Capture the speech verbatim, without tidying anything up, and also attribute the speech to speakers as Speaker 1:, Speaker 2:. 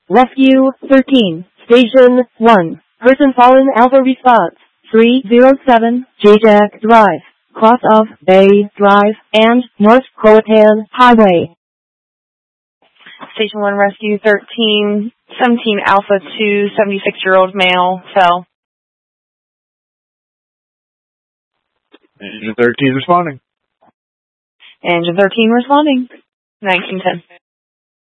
Speaker 1: Rescue thirteen, Station one. Person fallen, Alpha response. three zero seven, J Jack Drive, cross of Bay Drive, and North Croatan Highway.
Speaker 2: Station one, Rescue thirteen, seventeen Alpha two, seventy-six-year-old male, fell.
Speaker 3: Engine thirteen responding.
Speaker 2: Engine thirteen responding. nineteen ten.